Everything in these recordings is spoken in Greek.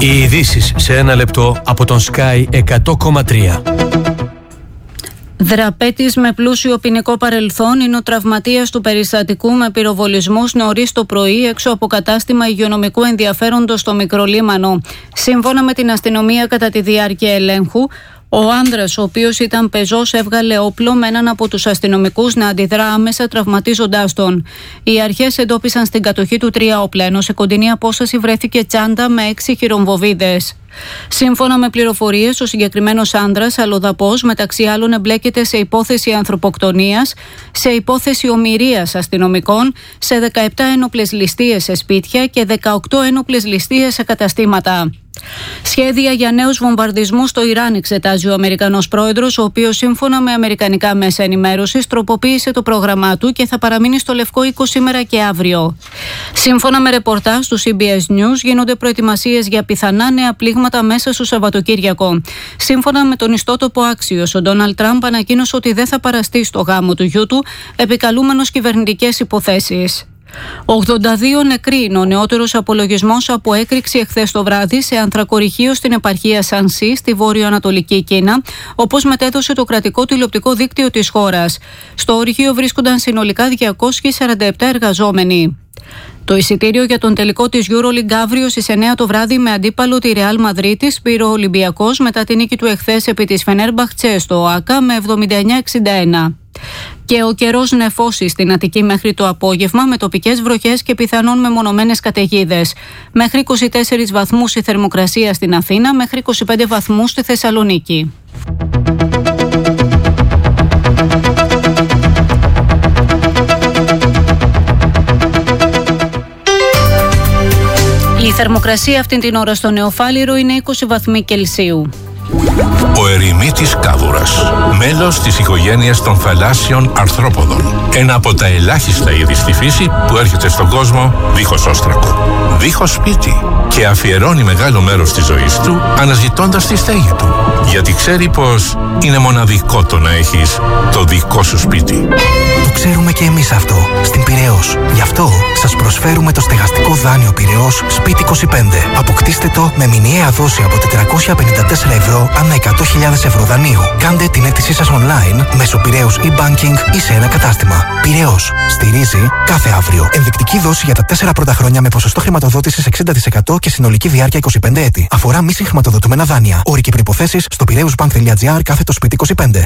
Οι ειδήσεις σε ένα λεπτό από τον Sky 100,3. Δραπέτης με πλούσιο ποινικό παρελθόν είναι ο τραυματίας του περιστατικού με πυροβολισμούς νωρίς το πρωί έξω από κατάστημα υγειονομικού ενδιαφέροντος στο Μικρολίμανο. Σύμφωνα με την αστυνομία, κατά τη διάρκεια ελέγχου, ο άνδρας, ο οποίος ήταν πεζός, έβγαλε όπλο με έναν από τους αστυνομικούς να αντιδρά άμεσα, τραυματίζοντάς τον. Οι αρχές εντόπισαν στην κατοχή του 3 όπλα, ενώ σε κοντινή απόσταση βρέθηκε τσάντα με 6 χειρομβοβίδες. Σύμφωνα με πληροφορίες, ο συγκεκριμένος άνδρας, αλλοδαπός, μεταξύ άλλων εμπλέκεται σε υπόθεση ανθρωποκτονίας, σε υπόθεση ομηρίας αστυνομικών, σε 17 ένοπλες ληστείες σε σπίτια και 18 ένοπλες ληστείες σε καταστήματα. Σχέδια για νέους βομβαρδισμούς στο Ιράν εξετάζει ο Αμερικανός πρόεδρος, ο οποίος σύμφωνα με αμερικανικά μέσα ενημέρωσης τροποποίησε το πρόγραμμά του και θα παραμείνει στο Λευκό Οίκο σήμερα και αύριο. Σύμφωνα με ρεπορτάζ του CBS News, γίνονται προετοιμασίες για πιθανά νέα πλήγματα μέσα στο Σαββατοκύριακο. Σύμφωνα με τον ιστότοπο Axios, ο Ντόναλντ Τραμπ ανακοίνωσε ότι δεν θα παραστεί στο γάμο του γιού του, επικαλούμενος κυβερνητικές υποθέσεις. 82 νεκροί είναι ο νεότερος απολογισμός από έκρηξη εχθές το βράδυ σε ανθρακοριχείο στην επαρχία Σανσί στη βόρειο-ανατολική Κίνα, όπως μετέδωσε το κρατικό τηλεοπτικό δίκτυο της χώρας. Στο ορυχείο βρίσκονταν συνολικά 247 εργαζόμενοι. Το εισιτήριο για τον τελικό της EuroLeague αύριο στις 9 το βράδυ με αντίπαλο τη Real Μαδρίτης πήρε ο Ολυμπιακός μετά την νίκη του εχθές επί της Φενέρμπαχτσε στο ΟΑΚΑ με 79-61. Και ο καιρός νεφώσει στην Αττική μέχρι το απόγευμα με τοπικές βροχές και πιθανόν μεμονωμένες καταιγίδες. Μέχρι 24 βαθμούς η θερμοκρασία στην Αθήνα, μέχρι 25 βαθμούς στη Θεσσαλονίκη. Η θερμοκρασία αυτήν την ώρα στο Νεοφάλιρο είναι 20 βαθμοί Κελσίου. Ο ερημίτης κάβουρας, μέλος της οικογένειας των θαλάσσιων αρθρόποδων. Ένα από τα ελάχιστα είδη στη φύση που έρχεται στον κόσμο δίχως όστρακο, δίχως σπίτι και αφιερώνει μεγάλο μέρος της ζωής του αναζητώντας τη στέγη του. Γιατί ξέρει πως είναι μοναδικό το να έχεις το δικό σου σπίτι. Το ξέρουμε και εμείς αυτό στην Πειραιώς. Γι' αυτό σας προσφέρουμε το στεγαστικό δάνειο Πειραιώς Σπίτι 25. Αποκτήστε το με μηνιαία δόση από 454 ευρώ ανά 100.000 ευρώ δανείου. Κάντε την αίτησή σας online μέσω Πειραιώς e-banking ή σε ένα κατάστημα. Πειραιώς. Στηρίζει κάθε αύριο. Ενδεικτική δόση για τα 4 πρώτα χρόνια με ποσοστό χρηματοδότησης 60% και συνολική διάρκεια 25 έτη. Αφορά μη συγχρηματοδοτούμενα δάνεια. Όροι και προϋποθέσεις στο piraeusbank.gr/Σπίτι 25.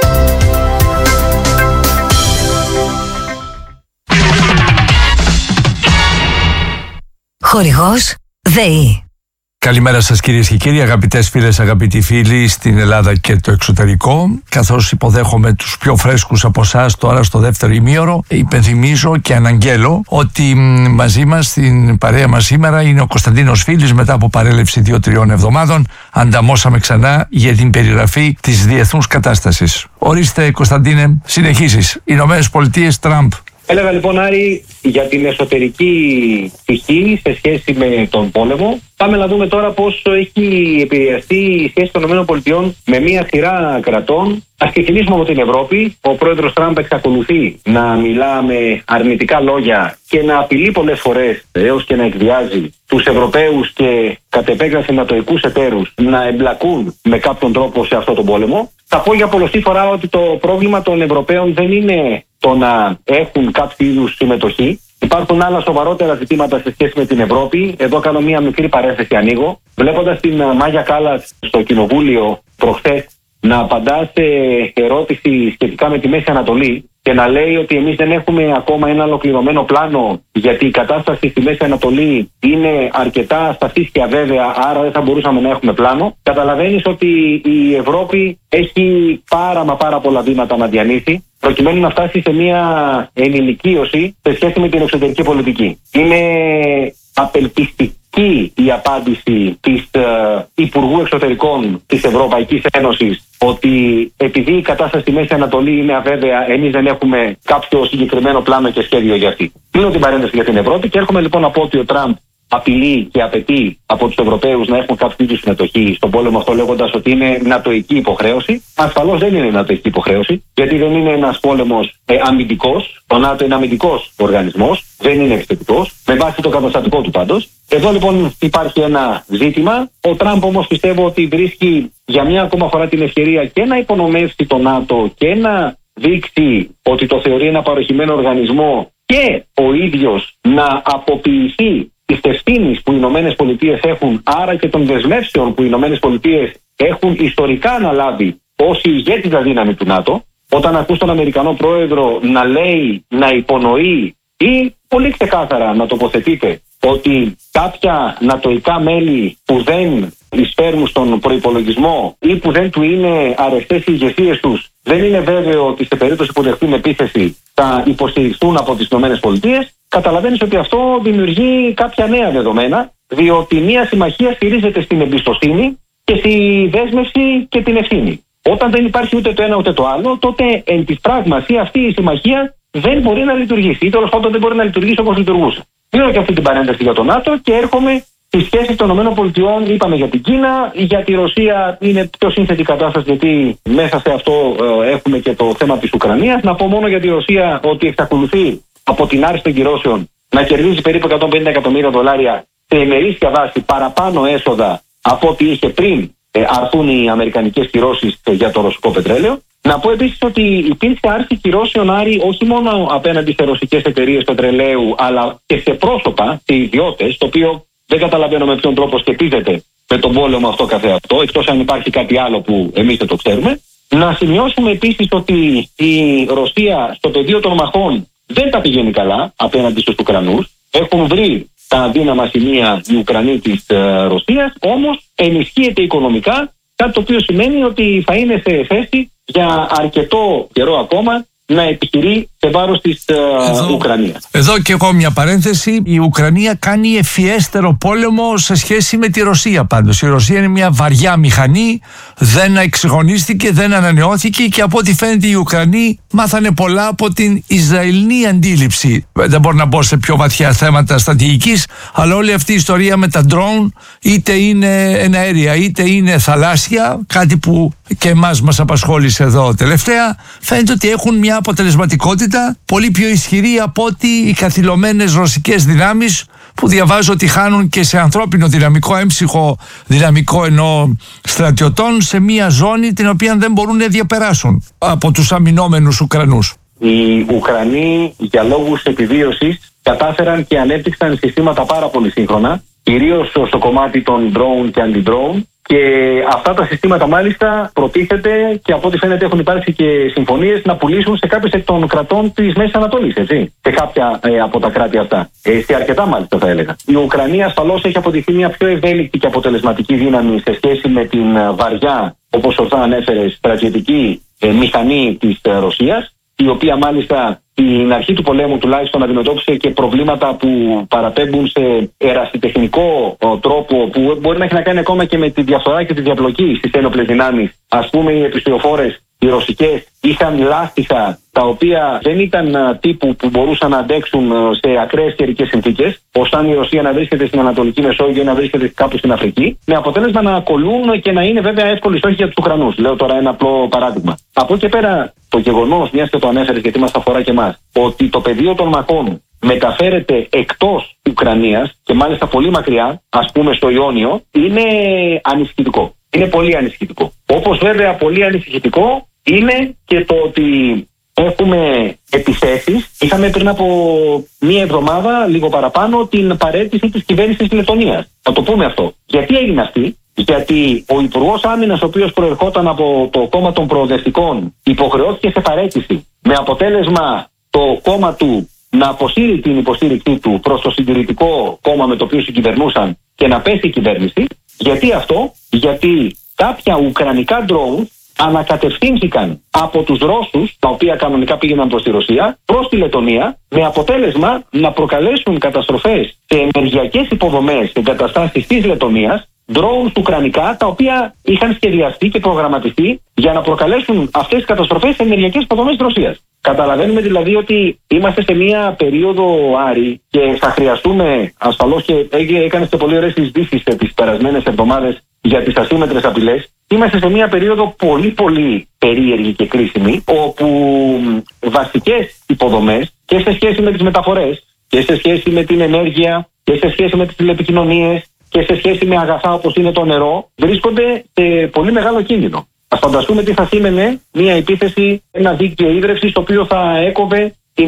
Χορηγός ΔΕΗ. Καλημέρα σας κυρίες και κύριοι, αγαπητές φίλες, αγαπητοί φίλοι στην Ελλάδα και το εξωτερικό. Καθώς υποδέχομαι τους πιο φρέσκους από εσάς τώρα στο δεύτερο ημίωρο, υπενθυμίζω και αναγγέλω ότι μαζί μας στην παρέα μας σήμερα είναι ο Κωνσταντίνος Φίλης. Μετά από παρέλευση 2-3 εβδομάδων ανταμώσαμε ξανά για την περιγραφή της διεθνούς κατάστασης. Ορίστε Κωνσταντίνε, συνεχίσεις. Ηνωμένες Πολιτείες, Τραμπ. Έλεγα λοιπόν, Άρη, για την εσωτερική πτυχή σε σχέση με τον πόλεμο. Πάμε να δούμε τώρα πώς έχει επηρεαστεί η σχέση των ΗΠΑ με μια σειρά κρατών. Ας ξεκινήσουμε από την Ευρώπη. Ο πρόεδρος Τραμπ εξακολουθεί να μιλά με αρνητικά λόγια και να απειλεί πολλές φορές έως και να εκβιάζει τους Ευρωπαίους και κατ' επέκταση νατοικούς εταίρους να εμπλακούν με κάποιον τρόπο σε αυτό τον πόλεμο. Θα πω για πολλωστή φορά ότι το πρόβλημα των Ευρωπαίων δεν είναι το να έχουν κάποιο είδους συμμετοχή. Υπάρχουν άλλα σοβαρότερα ζητήματα σε σχέση με την Ευρώπη. Εδώ κάνω μία μικρή παρένθεση, ανοίγω. Βλέποντας την Μάγια Κάλλας στο Κοινοβούλιο προχθές να απαντά σε ερώτηση σχετικά με τη Μέση Ανατολή και να λέει ότι εμείς δεν έχουμε ακόμα ένα ολοκληρωμένο πλάνο γιατί η κατάσταση στη Μέση Ανατολή είναι αρκετά ασταθής και αβέβαια, άρα δεν θα μπορούσαμε να έχουμε πλάνο. Καταλαβαίνεις ότι η Ευρώπη έχει πάρα πολλά βήματα να διανύσει προκειμένου να φτάσει σε μια ενηλικίωση σε σχέση με την εξωτερική πολιτική. Είναι απελπιστική η απάντηση της Υπουργού Εξωτερικών της Ευρωπαϊκής Ένωσης ότι επειδή η κατάσταση στη Μέση Ανατολή είναι αβέβαια, εμείς δεν έχουμε κάποιο συγκεκριμένο πλάνο και σχέδιο για αυτή. Κλείνω την παρένθεση για την Ευρώπη και έρχομαι λοιπόν να πω ότι ο Τραμπ απειλεί και απαιτεί από τους Ευρωπαίους να έχουν κάποιο είδους συμμετοχή στον πόλεμο αυτό, λέγοντας ότι είναι νατοϊκή υποχρέωση. Ασφαλώς δεν είναι νατοϊκή υποχρέωση, γιατί δεν είναι ένας πόλεμος αμυντικός. Το ΝΑΤΟ είναι αμυντικός οργανισμός, δεν είναι επιθετικός, με βάση το καταστατικό του πάντως. Εδώ λοιπόν υπάρχει ένα ζήτημα. Ο Τραμπ όμως πιστεύω ότι βρίσκει για μια ακόμα φορά την ευκαιρία και να υπονομεύσει το ΝΑΤΟ και να δείξει ότι το θεωρεί ένα παροχημένο οργανισμό και ο ίδιος να αποποιηθεί τις ευθύνες που οι Ηνωμένες Πολιτείες έχουν, άρα και των δεσμεύσεων που οι Ηνωμένες Πολιτείες έχουν ιστορικά αναλάβει ως η ηγέτιδα δύναμη του ΝΑΤΟ. Όταν ακούς τον Αμερικανό πρόεδρο να λέει, να υπονοεί ή πολύ ξεκάθαρα να τοποθετείται ότι κάποια νατοϊκά μέλη που δεν εισφέρουν στον προϋπολογισμό ή που δεν του είναι αρεστές οι ηγεσίες τους, δεν είναι βέβαιο ότι σε περίπτωση που δεχτούν επίθεση θα υποστηριχθούν από τις ΗΠΑ, καταλαβαίνεις ότι αυτό δημιουργεί κάποια νέα δεδομένα, διότι μια συμμαχία στηρίζεται στην εμπιστοσύνη και στη δέσμευση και την ευθύνη. Όταν δεν υπάρχει ούτε το ένα ούτε το άλλο, τότε εν της πράγμαση αυτή η συμμαχία δεν μπορεί να λειτουργήσει, ή τέλος πάντων δεν μπορεί να λειτουργήσει όπως λειτουργούσε. Κλείνω και αυτή την παρένθεση για το ΝΑΤΟ και έρχομαι στις σχέσεις των ΗΠΑ. Είπαμε για την Κίνα, για τη Ρωσία είναι πιο σύνθετη κατάσταση, γιατί μέσα σε αυτό έχουμε και το θέμα της Ουκρανίας. Να πω μόνο για τη Ρωσία ότι εξακολουθεί από την άρση των κυρώσεων να κερδίζει περίπου $150 εκατομμύρια σε ημερήσια βάση παραπάνω έσοδα από ό,τι είχε πριν αρθούν οι αμερικανικές κυρώσεις για το ρωσικό πετρέλαιο. Να πω επίσης ότι υπήρξε άρση κυρώσεων, Άρη, όχι μόνο απέναντι σε ρωσικές εταιρείες πετρελαίου, αλλά και σε πρόσωπα, σε ιδιώτες, το οποίο δεν καταλαβαίνω με ποιον τρόπο σχετίζεται με τον πόλεμο αυτό καθεαυτό, εκτός αν υπάρχει κάτι άλλο που εμείς δεν το ξέρουμε. Να σημειώσουμε επίσης ότι η Ρωσία στο πεδίο των μαχών δεν τα πηγαίνει καλά απέναντι στους Ουκρανούς. Έχουν βρει τα αδύναμα σημεία οι Ουκρανοί της Ρωσίας, όμως ενισχύεται οικονομικά, κάτι το οποίο σημαίνει ότι θα είναι σε θέση για αρκετό καιρό ακόμα να επιχειρεί σε βάρος της Ουκρανίας. Εδώ και εγώ μια παρένθεση. Η Ουκρανία κάνει ευφιέστερο πόλεμο σε σχέση με τη Ρωσία πάντως. Η Ρωσία είναι μια βαριά μηχανή, δεν εξυγχρονίστηκε, δεν ανανεώθηκε και από ό,τι φαίνεται οι Ουκρανοί μάθανε πολλά από την Ισραηλινή αντίληψη. Δεν μπορώ να μπω σε πιο βαθιά θέματα στρατηγικής, αλλά όλη αυτή η ιστορία με τα drone, είτε είναι εναέρια είτε είναι θαλάσσια, κάτι που και εμάς μας απασχόλησε εδώ τελευταία, φαίνεται ότι έχουν μια αποτελεσματικότητα πολύ πιο ισχυρή από ότι οι καθυλωμένες ρωσικές δυνάμεις, που διαβάζω ότι χάνουν και σε ανθρώπινο δυναμικό, έμψυχο δυναμικό ενώ στρατιωτών, σε μια ζώνη την οποία δεν μπορούν να διαπεράσουν από τους αμυνόμενους Ουκρανούς. Οι Ουκρανοί για λόγους επιβίωσης κατάφεραν και ανέπτυξαν συστήματα πάρα πολύ σύγχρονα, κυρίως στο κομμάτι των drone και anti-drone. Και αυτά τα συστήματα μάλιστα προτίθεται και από ό,τι φαίνεται έχουν υπάρξει και συμφωνίες να πουλήσουν σε κάποιες εκ των κρατών της Μέσης Ανατολής, έτσι. Σε κάποια από τα κράτη αυτά. Σε αρκετά μάλιστα θα έλεγα. Η Ουκρανία ασφαλώς έχει αποδειχθεί μια πιο ευέλικτη και αποτελεσματική δύναμη σε σχέση με την βαριά, όπως σωστά ανέφερες, στρατιωτική μηχανή της Ρωσίας, η οποία μάλιστα στην αρχή του πολέμου τουλάχιστον αντιμετώπισε και προβλήματα που παραπέμπουν σε ερασιτεχνικό τρόπο, που μπορεί να έχει να κάνει ακόμα και με τη διαφθορά και τη διαπλοκή στις ένοπλες δυνάμεις. Ας πούμε, οι επιστριοφόρες, οι ρωσικές, είχαν λάστιχα τα οποία δεν ήταν τύπου που μπορούσαν να αντέξουν σε ακραίες καιρικές συνθήκες, ώστε αν η Ρωσία να βρίσκεται στην Ανατολική Μεσόγειο ή να βρίσκεται κάπου στην Αφρική, με αποτέλεσμα να ακολούν και να είναι βέβαια εύκολη στόχη για τους Ουκρανούς. Λέω τώρα ένα απλό παράδειγμα. Από εκεί και πέρα, το γεγονός, μιας και το ανέφερες γιατί μας αφορά και εμάς, ότι το πεδίο των μαχών μεταφέρεται εκτός Ουκρανίας και μάλιστα πολύ μακριά, ας πούμε στο Ιόνιο, είναι ανησυχητικό. Είναι πολύ ανησυχητικό. Όπως βέβαια πολύ ανησυχητικό είναι και το ότι έχουμε επιθέσεις. Είχαμε πριν από μία εβδομάδα, λίγο παραπάνω, την παραίτηση της κυβέρνησης της Λετωνίας. Θα το πούμε αυτό. Γιατί έγινε αυτή? Γιατί ο Υπουργός Άμυνας, ο οποίος προερχόταν από το κόμμα των Προοδευτικών, υποχρεώθηκε σε παραίτηση, με αποτέλεσμα το κόμμα του να αποσύρει την υποστήριξή του προς το συντηρητικό κόμμα με το οποίο συγκυβερνούσαν και να πέσει η κυβέρνηση. Γιατί αυτό? Γιατί κάποια ουκρανικά ντρόουν ανακατευθύνθηκαν από τους Ρώσους, τα οποία κανονικά πήγαιναν προς τη Ρωσία, προς τη Λετωνία, με αποτέλεσμα να προκαλέσουν καταστροφές σε ενεργειακές υποδομές εγκαταστάσεις της Λετωνίας, ντρόουν ουκρανικά, τα οποία είχαν σχεδιαστεί και προγραμματιστεί για να προκαλέσουν αυτές τις καταστροφές σε ενεργειακές υποδομές της Ρωσίας. Καταλαβαίνουμε δηλαδή ότι είμαστε σε μια περίοδο, Άρη, και θα χρειαστούμε ασφαλώς, και έκανες και πολύ ωραίες συζητήσεις τις περασμένες εβδομάδες για τις ασύμμετρες απειλές. Είμαστε σε μια περίοδο πολύ πολύ περίεργη και κρίσιμη, όπου βασικές υποδομές και σε σχέση με τις μεταφορές και σε σχέση με την ενέργεια και σε σχέση με τις τηλεπικοινωνίες και σε σχέση με αγαθά όπως είναι το νερό, βρίσκονται σε πολύ μεγάλο κίνδυνο. Ας φανταστούμε τι θα σήμαινε μια επίθεση, ένα δίκτυο ίδρευσης το οποίο θα έκοβε την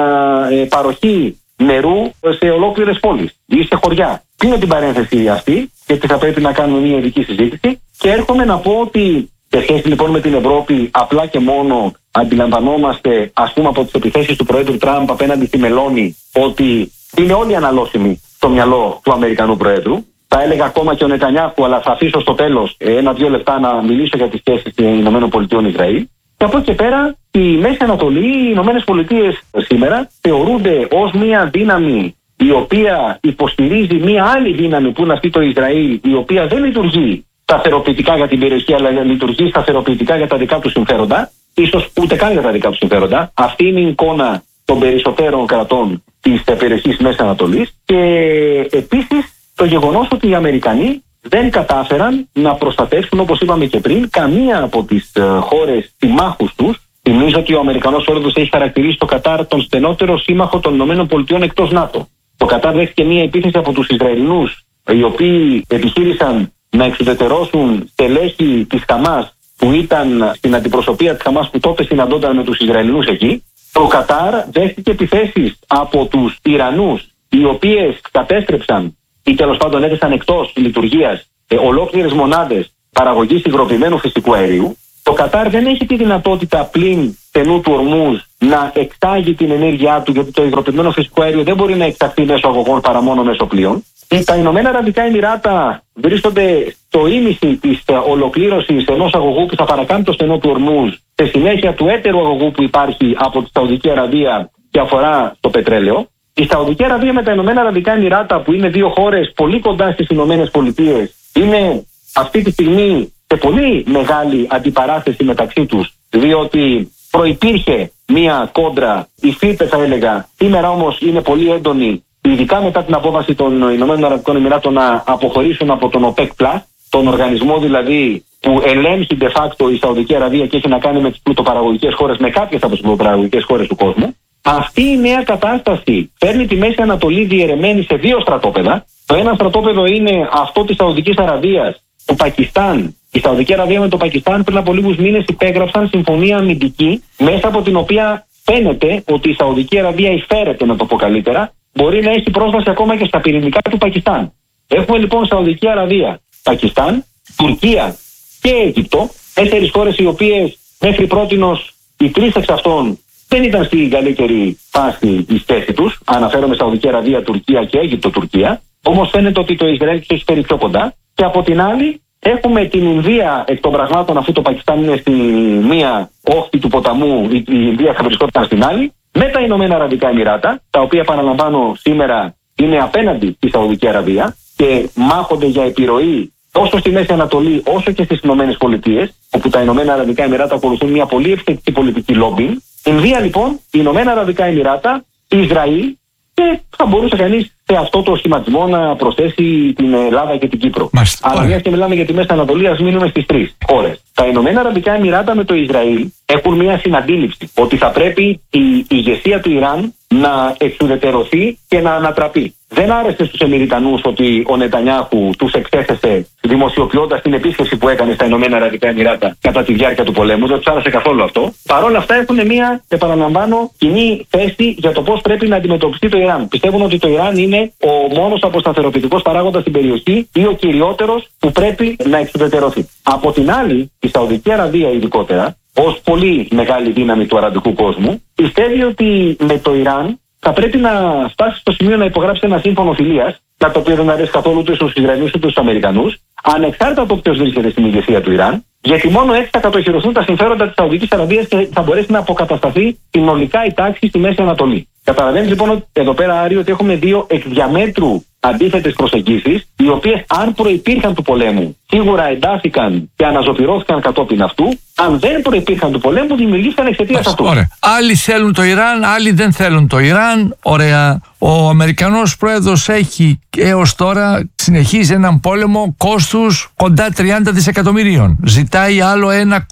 παροχή νερού σε ολόκληρες πόλεις ή σε χωριά. Κλείνω την παρένθεση αυτή, γιατί θα πρέπει να κάνουμε μια ειδική συζήτηση, και έρχομαι να πω ότι σε σχέση λοιπόν με την Ευρώπη, απλά και μόνο αντιλαμβανόμαστε, ας πούμε, από τις επιθέσεις του Προέδρου Τραμπ απέναντι στη Μελώνη, ότι είναι όλοι αναλώσιμοι στο μυαλό του Αμερικανού Προέδρου. Θα έλεγα ακόμα και ο Νετανιάχου, αλλά θα αφήσω στο τέλος 1-2 λεπτά να μιλήσω για τις σχέσεις των ΗΠΑ-Ισραήλ. Και από εκεί και πέρα, η Μέση Ανατολή, οι ΗΠΑ σήμερα θεωρούνται ως μια δύναμη η οποία υποστηρίζει μια άλλη δύναμη που είναι αυτή το Ισραήλ, η οποία δεν λειτουργεί σταθεροποιητικά για την περιοχή, αλλά λειτουργεί σταθεροποιητικά για τα δικά του συμφέροντα, ίσως ούτε καν για τα δικά του συμφέροντα. Αυτή είναι η εικόνα των περισσότερων κρατών της περιοχής Μέσης Ανατολής. Και επίσης το γεγονός ότι οι Αμερικανοί δεν κατάφεραν να προστατεύσουν, όπως είπαμε και πριν, καμία από τις χώρες συμμάχους τους. Θυμίζω ότι ο Αμερικανός Όρδος έχει χαρακτηρίσει το Κατάρ τον στενότερο σύμμαχο των ΗΠΑ εκτός ΝΑΤΟ. Το Κατάρ δέχτηκε μία επίθεση από τους Ισραηλινούς, οι οποίοι επιχείρησαν να εξουδετερώσουν στελέχη της Χαμάς που ήταν στην αντιπροσωπεία της Χαμάς, που τότε συναντώνταν με τους Ισραηλινούς εκεί. Το Κατάρ δέχτηκε επιθέσεις από τους Ιρανούς, οι οποίες κατέστρεψαν ή τέλος πάντων έθεσαν εκτός λειτουργίας ολόκληρες μονάδες παραγωγής υγροποιημένου φυσικού αερίου. Το Κατάρ δεν έχει τη δυνατότητα πλην στενού του Ορμούζ να εξάγει την ενέργειά του, γιατί το υγροποιημένο φυσικό αέριο δεν μπορεί να εξαχθεί μέσω αγωγών παρά μόνο μέσω πλοίων. Τα Ηνωμένα Αραβικά Εμιράτα βρίσκονται στο ίμιση της ολοκλήρωσης ενός αγωγού που θα παρακάνει το στενό του Ορμούζ, σε συνέχεια του έτερου αγωγού που υπάρχει από τη Σαουδική Αραβία και αφορά το πετρέλαιο. Η Σαουδική Αραβία με τα Ηνωμένα Αραβικά Εμιράτα, που είναι δύο χώρες πολύ κοντά στις Ηνωμένες Πολιτείες, είναι αυτή τη στιγμή σε πολύ μεγάλη αντιπαράθεση μεταξύ τους, διότι προϋπήρχε μία κόντρα, υφείται θα έλεγα, σήμερα όμως είναι πολύ έντονη, ειδικά μετά την απόφαση των Ηνωμένων Αραβικών Εμιράτων να αποχωρήσουν από τον OPEC+, τον οργανισμό δηλαδή που ελέγχει de facto η Σαουδική Αραβία και έχει να κάνει με τις πλουτοπαραγωγικές χώρες, με κάποιες από τις πλουτοπαραγωγικές χώρες του κόσμου. Αυτή η νέα κατάσταση φέρνει τη Μέση Ανατολή διαιρεμένη σε δύο στρατόπεδα. Το ένα στρατόπεδο είναι αυτό της Σαουδικής Αραβίας, του Πακιστάν. Η Σαουδική Αραβία με το Πακιστάν πριν από λίγους μήνες υπέγραψαν συμφωνία αμυντική, μέσα από την οποία φαίνεται ότι η Σαουδική Αραβία υφέρεται, να το πω καλύτερα, μπορεί να έχει πρόσβαση ακόμα και στα πυρηνικά του Πακιστάν. Έχουμε λοιπόν Σαουδική Αραβία, Πακιστάν, Τουρκία και Αίγυπτο, 4 χώρες οι οποίες μέχρι πρότινος οι 3 εξ αυτών δεν ήταν στην καλύτερη φάση η θέση τους. Αναφέρομαι Σαουδική Αραβία, Τουρκία και Αίγυπτο-Τουρκία. Όμως φαίνεται ότι το Ισραήλ τους έχει φέρει πιο κοντά. Και από την άλλη έχουμε την Ινδία εκ των πραγμάτων, αφού το Πακιστάν είναι στη μία όχθη του ποταμού, η Ινδία θα βρισκόταν στην άλλη, με τα Ηνωμένα Αραβικά Εμιράτα, τα οποία επαναλαμβάνω σήμερα είναι απέναντι στη Σαουδική Αραβία και μάχονται για επιρροή τόσο στη Μέση Ανατολή όσο και στις Ηνωμένες Πολιτείες, όπου τα Ηνωμένα Αραβικά Εμιράτα ακολουθούν μια πολύ ευθετική πολιτική λόμπινγκ. Ινδία λοιπόν, Ηνωμένα Αραβικά Εμιράτα, Ισραήλ, και θα μπορούσε κανείς σε αυτό το σχηματισμό να προσθέσει την Ελλάδα και την Κύπρο. Αλλά μια και μιλάμε για τη Μέση Ανατολή, ας μείνουμε στις 3 χώρες. Τα Ηνωμένα Αραβικά Εμιράτα με το Ισραήλ έχουν μια συναντήληψη ότι θα πρέπει η ηγεσία του Ιράν να εξουδετερωθεί και να ανατραπεί. Δεν άρεσε στους Εμιριτανούς ότι ο Νετανιάχου τους εξέθεσε δημοσιοποιώντας την επίσκεψη που έκανε στα Ηνωμένα Αραβικά Εμιράτα κατά τη διάρκεια του πολέμου. Δεν τους άρεσε καθόλου αυτό. Παρ' όλα αυτά έχουν μια, επαναλαμβάνω, κοινή θέση για το πώς πρέπει να αντιμετωπιστεί το Ιράν. Πιστεύουν ότι το Ιράν είναι ο μόνος αποσταθεροποιητικός παράγοντας στην περιοχή ή ο κυριότερος που πρέπει να εξουδετερωθεί. Από την άλλη, η Σαουδική Αραβία ειδικότερα, ως πολύ μεγάλη δύναμη του αραβικού κόσμου, πιστεύει ότι με το Ιράν θα πρέπει να φτάσει στο σημείο να υπογράψει ένα σύμφωνο φιλίας, κάτι το οποίο δεν αρέσει καθόλου ούτε στους Ισραηλινούς ούτε στους Αμερικανούς, ανεξάρτητα από ποιος βρίσκεται στην ηγεσία του Ιράν, γιατί μόνο έτσι θα κατοχυρωθούν τα συμφέροντα της Σαουδικής Αραβίας και θα μπορέσει να αποκατασταθεί συνολικά η τάξη στη Μέση Ανατολή. Καταλαβαίνεις λοιπόν εδώ πέρα, Άρη, ότι έχουμε δύο εκ διαμέτρου αντίθετες προσεγγίσεις, οι οποίες αν προϋπήρχαν του πολέμου, σίγουρα εντάθηκαν και αναζωπυρώθηκαν κατόπιν αυτού. Αν δεν προϋπήρχαν του πολέμου, δημιουργήθηκαν εξαιτίας αυτού. Ωραία. Άλλοι θέλουν το Ιράν, άλλοι δεν θέλουν το Ιράν. Ωραία. Ο Αμερικανός πρόεδρος έχει έως τώρα συνεχίζει έναν πόλεμο κόστους κοντά 30 δισεκατομμυρίων. Ζητάει άλλο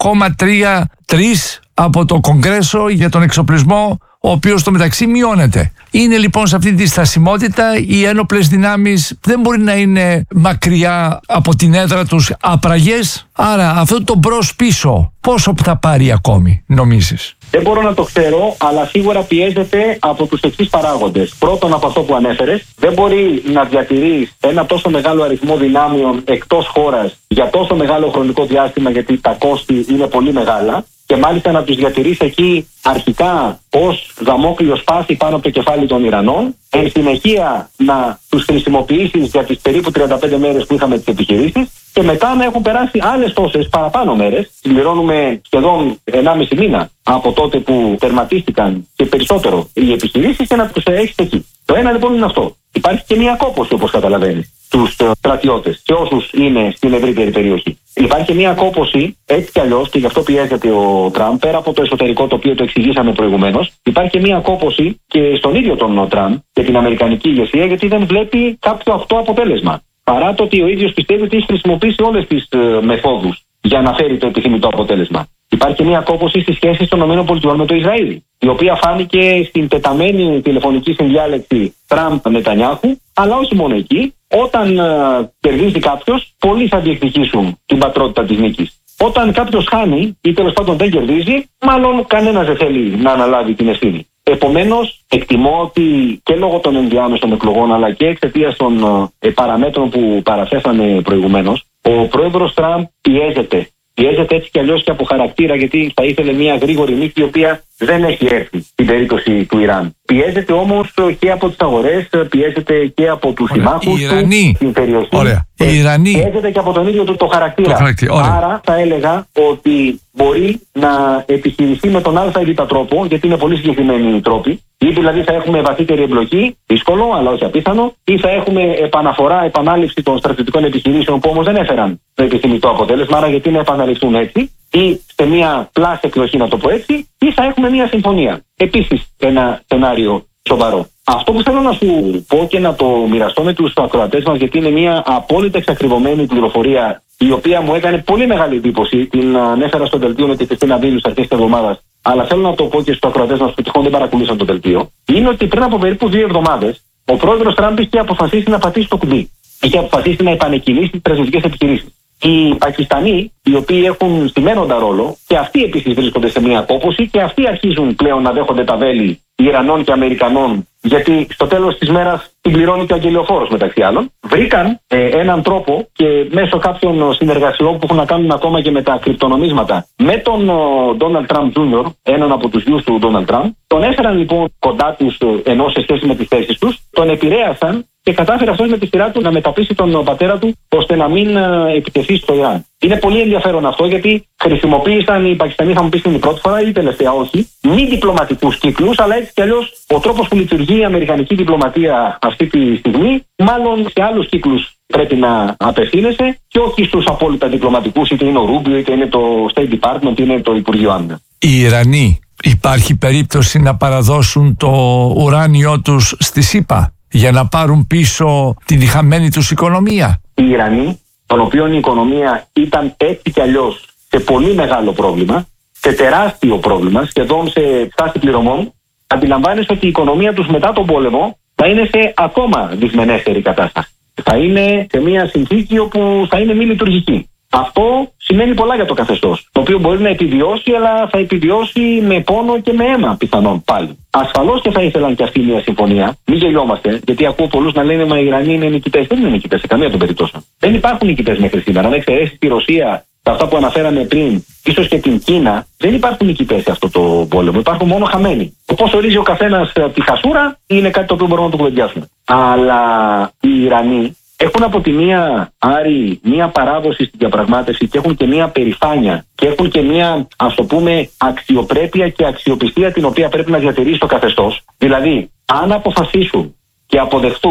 1,3 από το Κογκρέσο για τον εξοπλισμό, ο οποίος στο μεταξύ μειώνεται. Είναι λοιπόν σε αυτή τη στασιμότητα, οι ένοπλες δυνάμεις δεν μπορεί να είναι μακριά από την έδρα τους άπραγες. Άρα αυτό το μπρος-πίσω πόσο θα πάρει ακόμη, νομίζεις? Δεν μπορώ να το ξέρω, αλλά σίγουρα πιέζεται από τους εξής παράγοντες. Πρώτον, από αυτό που ανέφερες, δεν μπορεί να διατηρείς ένα τόσο μεγάλο αριθμό δυνάμεων εκτός χώρας για τόσο μεγάλο χρονικό διάστημα, γιατί τα κόστη είναι πολύ μεγάλα. Και μάλιστα να τους διατηρείς εκεί αρχικά ως δαμόκλειο σπάθη πάνω από το κεφάλι των Ιρανών, εν συνεχεία να τους χρησιμοποιήσεις για τις περίπου 35 μέρες που είχαμε τις επιχειρήσεις και μετά να έχουν περάσει άλλες τόσες παραπάνω μέρες. Συμπληρώνουμε σχεδόν 1,5 μήνα από τότε που τερματίστηκαν και περισσότερο οι επιχειρήσεις και να τους έχεις εκεί. Το ένα λοιπόν είναι αυτό. Υπάρχει και μια κόπωση, όπως καταλαβαίνεις, στους στρατιώτες και όσους είναι στην ευρύτερη περιοχή. Υπάρχει και μια κόπωση, έτσι κι αλλιώς, και γι' αυτό πιέζεται ο Τραμπ, πέρα από το εσωτερικό το οποίο το εξηγήσαμε προηγουμένως, υπάρχει και μια κόπωση και στον ίδιο τον Τραμπ και την αμερικανική ηγεσία, γιατί δεν βλέπει κάποιο αυτό αποτέλεσμα. Παρά το ότι ο ίδιος πιστεύει ότι έχει χρησιμοποιήσει όλες τις μεθόδους για να φέρει το επιθυμητό αποτέλεσμα. Υπάρχει και μια κόπωση στις σχέσεις των ΗΠΑ με το Ισραήλ, η οποία φάνηκε στην τεταμένη τηλεφωνική συνδιάλεξη Τραμπ-Νετανιάχου, αλλά όχι μόνο εκεί. Όταν κερδίζει κάποιος, πολλοί θα διεκδικήσουν την πατρότητα της νίκης. Όταν κάποιος χάνει ή τέλος πάντων δεν κερδίζει, μάλλον κανένας δεν θέλει να αναλάβει την ευθύνη. Επομένως, εκτιμώ ότι και λόγω των ενδιάμεσων εκλογών, αλλά και εξαιτίας των παραμέτρων που παραθέσαμε προηγουμένως, ο πρόεδρος Τραμπ πιέζεται. Πιέζεται έτσι κι αλλιώς και από χαρακτήρα, γιατί θα ήθελε μια γρήγορη νίκη, η οποία δεν έχει έρθει στην περίπτωση του Ιράν. Πιέζεται όμως και από τις αγορές, πιέζεται και από τους συμμάχους του στην περιοχή. Πιέζεται και από τον ίδιο του το χαρακτήρα. Άρα θα έλεγα ότι μπορεί να επιχειρηθεί με τον ΑΒ τρόπο, γιατί είναι πολύ συγκεκριμένοι οι τρόποι. Ή δηλαδή θα έχουμε βαθύτερη εμπλοκή, δύσκολο αλλά όχι απίθανο, ή θα έχουμε επανάληψη των στρατιωτικών επιχειρήσεων που όμως δεν έφεραν το επιθυμητό αποτέλεσμα. Άρα γιατί να επαναληφθούν έτσι, ή σε μια πλάση εκδοχή, να το πω έτσι, ή θα έχουμε μια συμφωνία. Επίσης ένα σενάριο σοβαρό. Αυτό που θέλω να σου πω και να το μοιραστώ με τους ακροατές μας, γιατί είναι μια απόλυτα εξακριβωμένη πληροφορία, η οποία μου έκανε πολύ μεγάλη εντύπωση. Την ανέφερα στο δελτίο με τη Χριστίνα Βίλου αρχές της εβδομάδας, αλλά θέλω να το πω και στους ακροατές μας που τυχόν δεν παρακολούθησαν το δελτίο. Είναι ότι πριν από περίπου 2 εβδομάδες ο πρόεδρος Τραμπ είχε αποφασίσει να πατήσει το κουμπί. Είχε αποφασίσει να επανεκκινήσει τις πρεσβευτικές επιχειρήσεις. Οι Πακιστανοί, οι οποίοι έχουν σημαίνοντα ρόλο, και αυτοί επίσης βρίσκονται σε μια κόπωση και αυτοί αρχίζουν πλέον να δέχονται τα βέλη Ιρανών και Αμερικανών, γιατί στο τέλος της μέρας την πληρώνει και ο αγγελιοφόρος μεταξύ άλλων. Βρήκαν έναν τρόπο και μέσω κάποιων συνεργασιών που έχουν να κάνουν ακόμα και με τα κρυπτονομίσματα με τον Ντόναλντ Τραμπ Jr., έναν από τους γιους του Ντόναλντ Τραμπ. Τον έφεραν λοιπόν κοντά τους, ενώ σε σχέση με τις θέσεις τους, τον επηρέασαν και κατάφερε αυτός με τη σειρά του να μεταπείσει τον πατέρα του ώστε να μην επιτεθεί στο Ιράν. Είναι πολύ ενδιαφέρον αυτό, γιατί χρησιμοποίησαν οι Πακιστανοί, θα μου πει την πρώτη φορά ή τελευταία όχι, μη διπλωματικούς κύκλους, αλλά έτσι κι αλλιώς ο τρόπος που λειτουργεί η αμερικανική διπλωματία αυτή τη στιγμή, μάλλον σε άλλους κύκλους πρέπει να απευθύνεσαι και όχι στους απόλυτα διπλωματικούς, είτε είναι ο Ρούμπιο, είτε είναι το State Department, είτε είναι το Υπουργείο Άμυνας. Οι Ιρανοί, υπάρχει περίπτωση να παραδώσουν το ουράνιό τους στη ΣΥΠΑ για να πάρουν πίσω την διχαμένη τους οικονομία? Οι Ιρανοί, των οποίων η οικονομία ήταν έτσι κι αλλιώς σε πολύ μεγάλο πρόβλημα, σε τεράστιο πρόβλημα, σχεδόν σε στάση πληρωμών, αντιλαμβάνεσαι ότι η οικονομία τους μετά τον πόλεμο θα είναι σε ακόμα δυσμενέστερη κατάσταση. Θα είναι σε μια συνθήκη όπου θα είναι μη λειτουργική. Αυτό σημαίνει πολλά για το καθεστώς, το οποίο μπορεί να επιβιώσει, αλλά θα επιβιώσει με πόνο και με αίμα πιθανόν πάλι. Ασφαλώς και θα ήθελαν και αυτή μια συμφωνία. Μην γελιόμαστε, γιατί ακούω πολλούς να λένε μα οι Ιρανοί είναι νικητές. Δεν είναι νικητές σε καμία των περιπτώσεων. Δεν υπάρχουν νικητές μέχρι σήμερα. Αν εξαιρέσει τη Ρωσία, αυτά που αναφέραμε πριν, ίσως και την Κίνα, δεν υπάρχουν νικητές σε αυτό το πόλεμο. Υπάρχουν μόνο χαμένοι. Το πώς ορίζει ο καθένας τη χασούρα είναι κάτι το οποίο μπορούμε να το κουβεντιάσουμε. Αλλά οι Ιρανοί έχουν από τη μία, Άρη, μία παράδοση στην διαπραγμάτευση και έχουν και μία περηφάνεια και έχουν και μία, ας το πούμε, αξιοπρέπεια και αξιοπιστία την οποία πρέπει να διατηρήσει το καθεστώς. Δηλαδή, αν αποφασίσουν και αποδεχτούν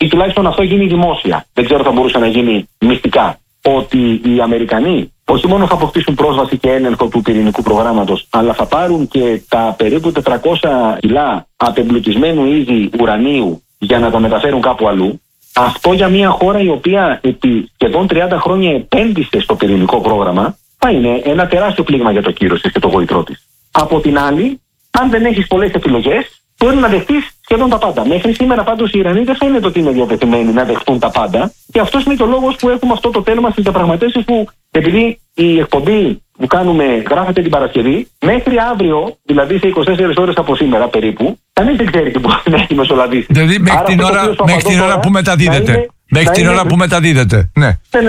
ή τουλάχιστον αυτό γίνει δημόσια. Δεν ξέρω, θα μπορούσε να γίνει μυστικά. Ότι οι Αμερικανοί όχι μόνο θα αποκτήσουν πρόσβαση και έλεγχο του πυρηνικού προγράμματος, αλλά θα πάρουν και τα περίπου 400 κιλά απεμπλουτισμένου ήδη ουρανίου για να τα μεταφέρουν κάπου αλλού. Αυτό για μια χώρα η οποία επί σχεδόν 30 χρόνια επένδυσε στο πυρηνικό πρόγραμμα, θα είναι ένα τεράστιο πλήγμα για το κύρος της και το γοητρό της. Από την άλλη, αν δεν έχεις πολλές επιλογές, μπορεί να δεχτείς σχεδόν τα πάντα. Μέχρι σήμερα πάντως οι Ιρανοί δεν φαίνεται ότι είναι διατεθειμένοι να δεχτούν τα πάντα. Και αυτός είναι και ο λόγος που έχουμε αυτό το τέλμα στις διαπραγματεύσεις, που επειδή η εκπομπή που κάνουμε γράφεται την Παρασκευή, μέχρι αύριο, δηλαδή σε 24 ώρες από σήμερα περίπου, κανείς δεν ξέρει τι μπορεί να έχει μεσολαβήσει. Δηλαδή μέχρι την ώρα που μεταδίδεται. Μέχρι την ώρα που μεταδίδεται. Ναι.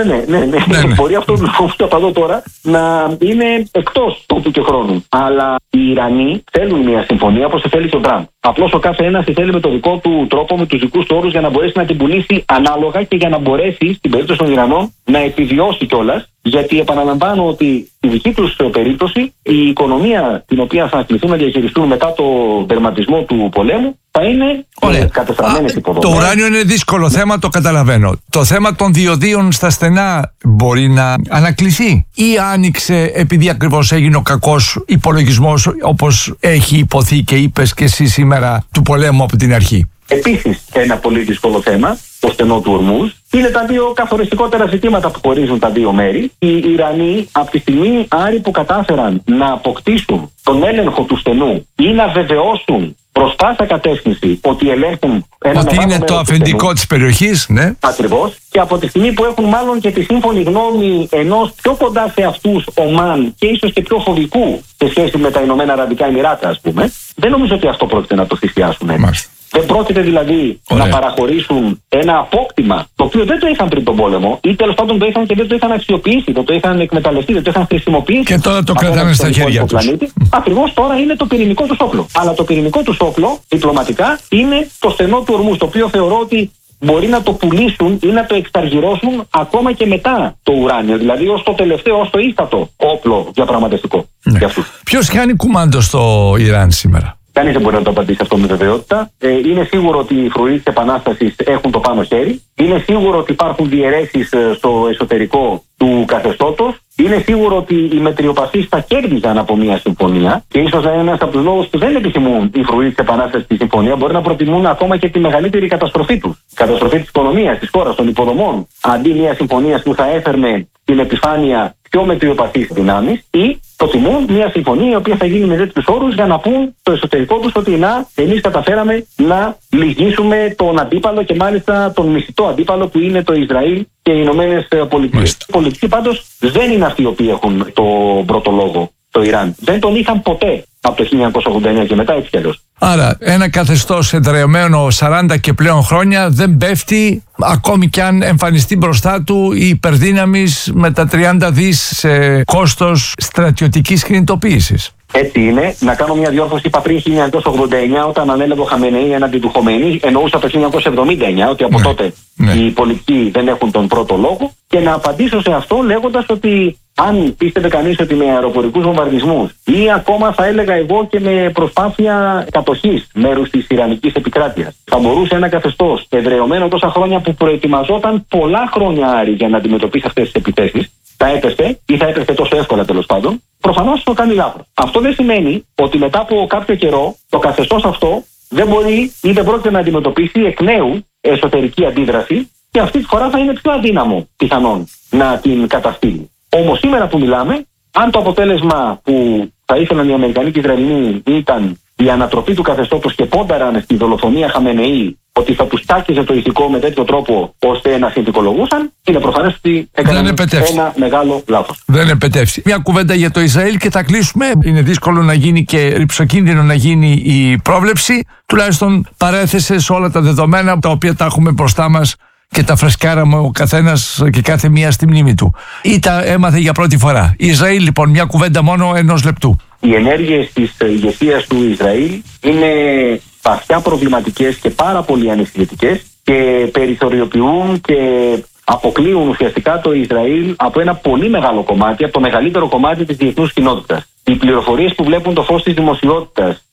Ναι. Μπορεί αυτό που θα απαντώ τώρα να είναι εκτός τόπου και χρόνου. Αλλά οι Ιρανοί θέλουν μια συμφωνία όπως θέλει και ο Τραμπ. Απλώς ο κάθε ένας τη θέλει με το δικό του τρόπο, με τους δικούς του όρους, για να μπορέσει να την πουλήσει ανάλογα και για να μπορέσει, στην περίπτωση των Ιρανών, να επιβιώσει κιόλας. Γιατί επαναλαμβάνω ότι στη δική τους περίπτωση η οικονομία την οποία θα κληθούν να διαχειριστούν μετά το τερματισμό του πολέμου θα είναι κατεστραμμένες υποδομές. Το ουράνιο είναι δύσκολο θέμα, το καταλαβαίνω. Το θέμα των διοδίων στα στενά μπορεί να ανακληθεί ή άνοιξε επειδή ακριβώς έγινε ο κακός υπολογισμός, όπως έχει υποθεί και είπες και εσύ σήμερα, του πολέμου από την αρχή? Επίσης ένα πολύ δύσκολο θέμα, το στενό του Ορμούζ. Είναι τα δύο καθοριστικότερα ζητήματα που χωρίζουν τα δύο μέρη. Οι Ιρανοί, από τη στιγμή Άρη που κατάφεραν να αποκτήσουν τον έλεγχο του στενού ή να βεβαιώσουν προς πάσα κατεύθυνση ότι ελέγχουν ένα ότι είναι το αφεντικό της περιοχής, ναι. Ακριβώς. Και από τη στιγμή που έχουν μάλλον και τη σύμφωνη γνώμη ενός πιο κοντά σε αυτούς Ομάν και ίσως και πιο φοβικού σε σχέση με τα Ηνωμένα Αραβικά Εμιράτα, ας πούμε, δεν νομίζω ότι αυτό πρόκειται να το θυσιάσουν. Δεν πρόκειται δηλαδή να παραχωρήσουν ένα απόκτημα το οποίο δεν το είχαν πριν τον πόλεμο, ή τέλος πάντων το είχαν και δεν το είχαν αξιοποιήσει, δεν το είχαν εκμεταλλευτεί, δεν το είχαν χρησιμοποιήσει. Και τώρα το κρατάνε στα χέρια τους. Ακριβώς, τώρα είναι το πυρηνικό τους όπλο. Αλλά το πυρηνικό τους όπλο, διπλωματικά, είναι το στενό του Ορμούζ, το οποίο θεωρώ ότι μπορεί να το πουλήσουν ή να το εξαργυρώσουν ακόμα και μετά το ουράνιο. Δηλαδή ως το τελευταίο, ως το ίστατο όπλο διαπραγματευτικό. Ναι. Ποιος κάνει κουμάντο στο Ιράν σήμερα? Κανείς δεν μπορεί να το απαντήσει αυτό με βεβαιότητα. Είναι σίγουρο ότι οι φρουροί της Επανάστασης έχουν το πάνω χέρι. Είναι σίγουρο ότι υπάρχουν διαιρέσεις στο εσωτερικό του καθεστώτος. Είναι σίγουρο ότι οι μετριοπαθείς θα κέρδιζαν από μια συμφωνία. Και ίσως ένας από τους λόγους που δεν επιθυμούν οι φρουροί της Επανάστασης τη συμφωνία, μπορεί να προτιμούν ακόμα και τη μεγαλύτερη καταστροφή τους. Καταστροφή της οικονομίας, της χώρας, των υποδομών, αντί μια συμφωνία που θα έφερνε την επιφάνεια πιο μετριοπαθείς δυνάμεις, ή προτιμούν μια συμφωνία η οποία θα γίνει με τέτοιους όρους για να πούν το εσωτερικό τους ότι εμείς καταφέραμε να λυγίσουμε τον αντίπαλο, και μάλιστα τον μισητό αντίπαλο που είναι το Ισραήλ και οι Ηνωμένες Πολιτείες. Οι πολιτικοί πάντως δεν είναι αυτοί οι οποίοι έχουν το πρώτο λόγο. Το Ιράν δεν τον είχαν ποτέ από το 1989 και μετά, έτσι κι αλλιώς. Άρα ένα καθεστώς εδραιωμένο 40 και πλέον χρόνια δεν πέφτει, ακόμη κι αν εμφανιστεί μπροστά του η υπερδύναμης με τα 30 δις σε κόστος στρατιωτικής κινητοποίησης. Έτσι είναι. Να κάνω μια διόρθωση. Είπα πριν 1989, όταν ανέλαβε ο Χαμενεή έναντι του Χομενή, εννοούσα το 1979, ότι από τότε οι πολιτικοί δεν έχουν τον πρώτο λόγο. Και να απαντήσω σε αυτό λέγοντας ότι αν πίστευε κανείς ότι με αεροπορικούς βομβαρδισμούς ή ακόμα θα έλεγα εγώ και με προσπάθεια κατοχής μέρους της Ιρανικής επικράτειας, θα μπορούσε ένα καθεστώς εδραιωμένο τόσα χρόνια, που προετοιμαζόταν πολλά χρόνια, Άρη, για να αντιμετωπίσει αυτές τις επιθέσεις, θα έπεσε ή θα έπεσε τόσο εύκολα, τέλος πάντων, προφανώς το κάνει λάθος. Αυτό δεν σημαίνει ότι μετά από κάποιο καιρό το καθεστώς αυτό δεν μπορεί ή δεν πρόκειται να αντιμετωπίσει εκ νέου εσωτερική αντίδραση, και αυτή τη φορά θα είναι πιο αδύναμο πιθανόν να την καταστήλει. Όμως σήμερα που μιλάμε, αν το αποτέλεσμα που θα ήθελαν οι Αμερικανοί και οι Ισραηλοί ήταν η ανατροπή του καθεστώτος και πόνταραν στη δολοφονία Χαμενεή, ότι θα τους τάκιζε το ηθικό με τέτοιο τρόπο ώστε να συνθηκολογούσαν, είναι προφανές ότι έκαναν ένα μεγάλο λάθος. Δεν επετεύσει. Μια κουβέντα για το Ισραήλ και θα κλείσουμε. Είναι δύσκολο να γίνει και ρυψοκίνδυνο να γίνει η πρόβλεψη. Τουλάχιστον παρέθεσε όλα τα δεδομένα τα οποία τα έχουμε μπροστά μας και τα φρεσκάραμε ο καθένας και κάθε μία στη μνήμη του. Ή τα έμαθε για πρώτη φορά. Ισραήλ, λοιπόν, μια κουβέντα μόνο 1 λεπτού. Οι ενέργειες της ηγεσίας του Ισραήλ είναι βαθιά προβληματικές και πάρα πολύ ανησυχητικές, και περιθωριοποιούν και αποκλείουν ουσιαστικά το Ισραήλ από ένα πολύ μεγάλο κομμάτι, από το μεγαλύτερο κομμάτι της διεθνούς κοινότητας. Οι πληροφορίες που βλέπουν το φως της δημοσιότητας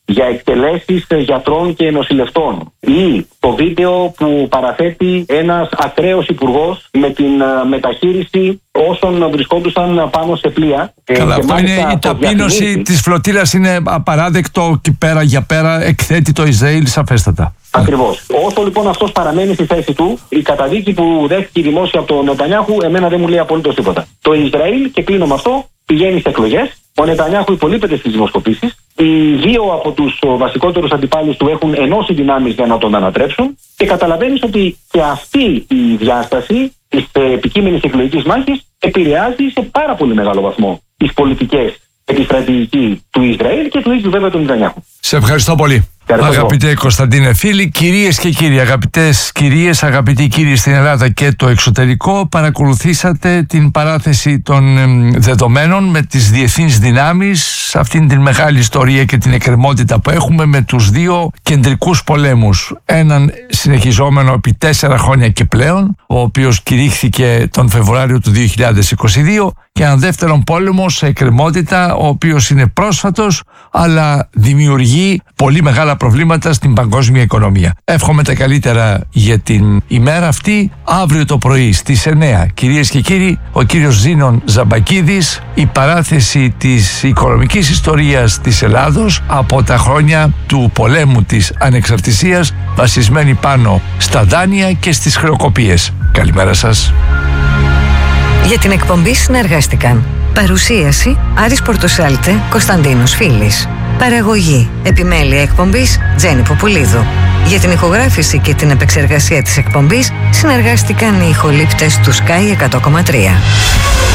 για εκτελέσεις γιατρών και νοσηλευτών, ή το βίντεο που παραθέτει ένας ακραίος υπουργός με την μεταχείριση όσων βρισκόντουσαν πάνω σε πλοία. Καλά, αυτό είναι η ταπείνωση της φλωτήλας, είναι απαράδεκτο και πέρα για πέρα εκθέτει το Ισραήλ σαφέστατα. Ακριβώς. Όσο λοιπόν αυτός παραμένει στη θέση του, η καταδίκη που δέχτηκε η δημόσια από τον Νετανιάχου εμένα δεν μου λέει απολύτως τίποτα. Το Ισραήλ, και κλείνω με αυτό, πηγαίνει σε εκλογές. Ο Νετανιάχου υπολείπεται στις δημοσκοπήσεις. Οι δύο από τους βασικότερους αντιπάλους του έχουν ενώσει δυνάμεις για να τον ανατρέψουν. Και καταλαβαίνεις ότι και αυτή η διάσταση της επικείμενης εκλογικής μάχης επηρεάζει σε πάρα πολύ μεγάλο βαθμό τις πολιτικές και τη στρατηγική του Ισραήλ και του ίδιου βέβαια του Νετανιάχου. Σε ευχαριστώ πολύ. Αγαπητέ Κωνσταντίνε φίλοι, κυρίες και κύριοι, αγαπητές κυρίες, αγαπητοί κύριοι στην Ελλάδα και το εξωτερικό, παρακολουθήσατε την παράθεση των δεδομένων με τις διεθνείς δυνάμεις σε αυτήν την μεγάλη ιστορία και την εκκρεμότητα που έχουμε με τους δύο κεντρικούς πολέμους. Έναν συνεχιζόμενο επί 4 χρόνια και πλέον, ο οποίος κηρύχθηκε τον Φεβρουάριο του 2022, και έναν δεύτερον πόλεμο σε εκκρεμότητα, ο οποίος είναι πρόσφατος αλλά δημιουργεί πολύ μεγάλα προβλήματα στην παγκόσμια οικονομία. Εύχομαι τα καλύτερα για την ημέρα αυτή. Αύριο το πρωί στις 9, κυρίες και κύριοι, ο κύριος Ζήνων Ζαμπακίδης, η παράθεση της οικονομικής ιστορίας της Ελλάδος από τα χρόνια του πολέμου της ανεξαρτησίας, βασισμένη πάνω στα δάνεια και στις χρεοκοπίες. Καλημέρα σας. Για την εκπομπή συνεργάστηκαν παρουσίαση Άρης Πορτοσάλτε, Κωνσταντίνος Φίλης. Παραγωγή, επιμέλεια εκπομπής Τζέννη Ποπουλίδου. Για την ηχογράφηση και την επεξεργασία της εκπομπής συνεργάστηκαν οι ηχολήπτες του Sky 100,3.